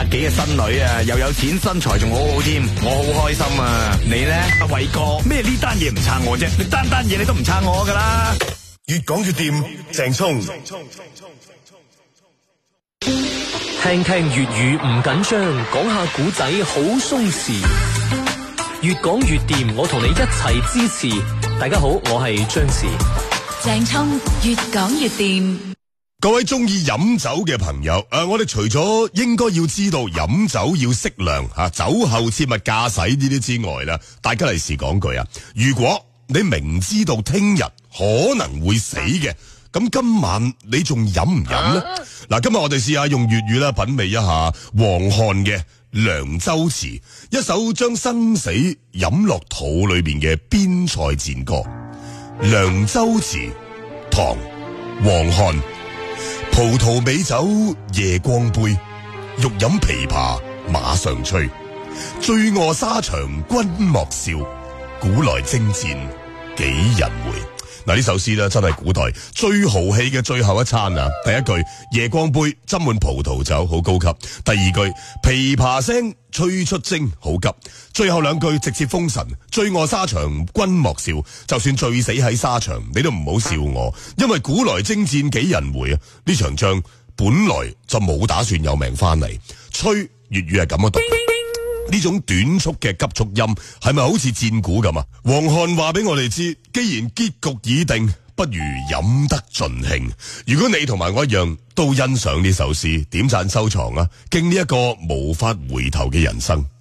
幾嘅新女啊，又有錢身材仲好好添，我好開心啊！你呢？阿偉哥，咩呢單嘢唔撐我啫？你單嘢你都唔撐我噶啦！ 越講越掂，鄭聰。 聽聽粵語唔緊張，講下古仔好鬆弛。越講越掂，我同你一齊支持。大家好，我係張弛。 鄭聰越講越掂。 各位中意飲酒嘅朋友，我哋除咗應該要知道飲酒要適量吓，酒後切勿駕駛呢啲之外啦，大家嚟時講句啊，如果你明知道聽日可能會死嘅，咁今晚你仲飲唔飲呢？嗱，今日我哋試下用粵語啦，品味一下黃漢嘅《涼州詞》，一首將生死飲落肚裏邊嘅邊塞戰歌。《涼州詞》唐黃漢。葡萄美酒夜光杯，欲飲琵琶馬上催。醉臥沙場君莫笑，古來征戰幾人回。嗱，呢首詩咧真係古代最豪氣嘅最後一餐啊！第一句夜光杯斟滿葡萄酒，好高級；第二句琵琶聲吹出征，好急；最後兩句直接封神，醉臥沙場君莫笑，就算醉死喺沙場，你都唔好笑我，因為古來征戰幾人回啊！呢場仗本來就冇打算有命翻嚟。吹粵語係咁樣讀。呢種短促嘅急促音係咪好似戰鼓咁啊？黃漢話俾我哋知，既然結局已定，不如飲得盡興。如果你同埋我一樣都欣賞呢首詩，點讚收藏啊，敬呢一個無法回頭嘅人生。